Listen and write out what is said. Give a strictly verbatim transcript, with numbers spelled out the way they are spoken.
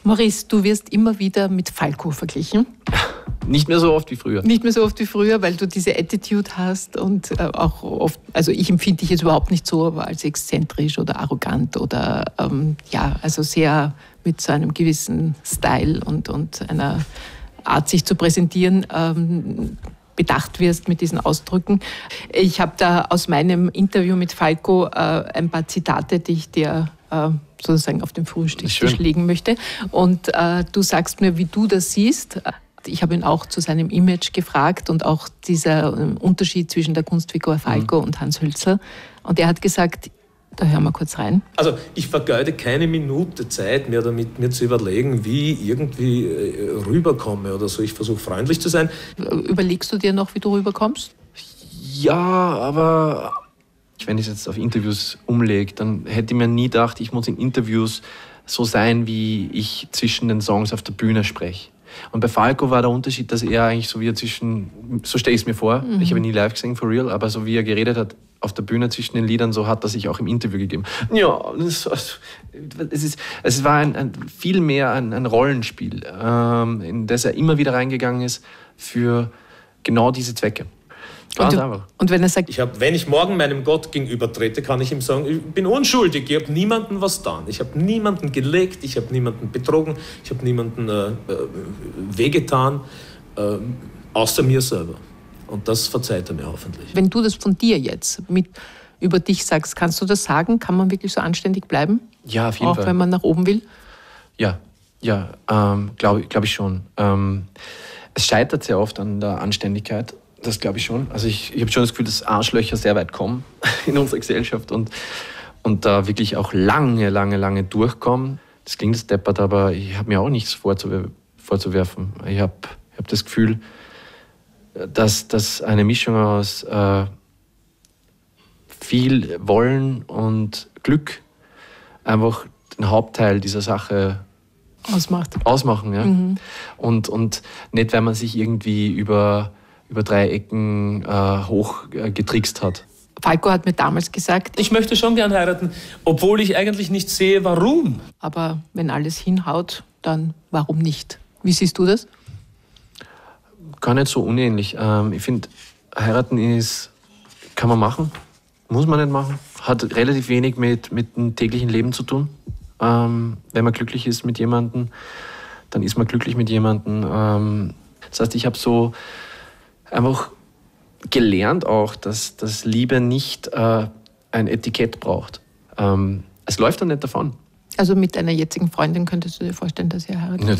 Maurice, du wirst immer wieder mit Falco verglichen. Nicht mehr so oft wie früher. Nicht mehr so oft wie früher, weil du diese Attitude hast und äh, auch oft, also ich empfinde dich jetzt überhaupt nicht so, aber als exzentrisch oder arrogant oder ähm, ja, also sehr mit so einem gewissen Style und, und einer Art, sich zu präsentieren, ähm, bedacht wirst mit diesen Ausdrücken. Ich habe da aus meinem Interview mit Falco äh, ein paar Zitate, die ich dir äh, sozusagen auf den Frühstückstisch legen möchte. Und äh, du sagst mir, wie du das siehst. Ich habe ihn auch zu seinem Image gefragt und auch dieser Unterschied zwischen der Kunstfigur Falco mhm. und Hans Hölzl. Und er hat gesagt, da hören wir kurz rein. Also ich vergeude keine Minute Zeit mehr damit, mir zu überlegen, wie ich irgendwie rüberkomme oder so. Ich versuche freundlich zu sein. Überlegst du dir noch, wie du rüberkommst? Ja, aber wenn ich es jetzt auf Interviews umlege, dann hätte ich mir nie gedacht, ich muss in Interviews so sein, wie ich zwischen den Songs auf der Bühne spreche. Und bei Falco war der Unterschied, dass er eigentlich so wie er zwischen, so stelle ich es mir vor, mhm. ich habe ihn nie live gesehen, for real, aber so wie er geredet hat auf der Bühne zwischen den Liedern, so hat er sich auch im Interview gegeben. Ja, das, es, ist, es war ein, ein, viel mehr ein, ein Rollenspiel, ähm, in das er immer wieder reingegangen ist für genau diese Zwecke. Und, du, und wenn er sagt, ich hab, wenn ich morgen meinem Gott gegenüber trete, kann ich ihm sagen, ich bin unschuldig, ich habe niemandem was getan. Ich habe niemanden gelegt, ich habe niemanden betrogen, ich habe niemanden äh, äh, wehgetan, äh, außer mir selber. Und das verzeiht er mir hoffentlich. Wenn du das von dir jetzt mit über dich sagst, kannst du das sagen? Kann man wirklich so anständig bleiben? Ja, auf jeden Auch Fall. Auch wenn man nach oben will? Ja, ja, ähm, glaube glaub ich schon. Ähm, es scheitert sehr oft an der Anständigkeit. Das glaube ich schon. Also ich, ich habe schon das Gefühl, dass Arschlöcher sehr weit kommen in unserer Gesellschaft und, und da wirklich auch lange, lange, lange durchkommen. Das klingt jetzt deppert, aber ich habe mir auch nichts vorzuwer- vorzuwerfen. Ich habe ich hab das Gefühl, dass das eine Mischung aus äh, viel Wollen und Glück einfach den Hauptteil dieser Sache ausmacht. Ausmachen, ja. Mhm. Und, und nicht, weil man sich irgendwie über über drei Ecken äh, hoch äh, getrickst hat. Falco hat mir damals gesagt, ich möchte schon gern heiraten, obwohl ich eigentlich nicht sehe, warum. Aber wenn alles hinhaut, dann warum nicht? Wie siehst du das? Gar nicht so unähnlich. Ähm, ich finde, heiraten ist, kann man machen, muss man nicht machen. Hat relativ wenig mit, mit dem täglichen Leben zu tun. Ähm, wenn man glücklich ist mit jemandem, dann ist man glücklich mit jemandem. Ähm, das heißt, ich habe so einfach gelernt auch, dass, dass Liebe nicht äh, ein Etikett braucht. Ähm, es läuft dann nicht davon. Also mit deiner jetzigen Freundin könntest du dir vorstellen, dass ihr heiratet? Ja,